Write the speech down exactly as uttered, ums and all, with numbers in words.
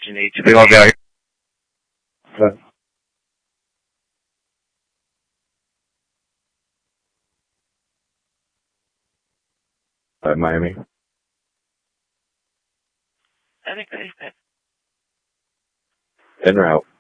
you need to be on there. Uh, Miami. I think they En route.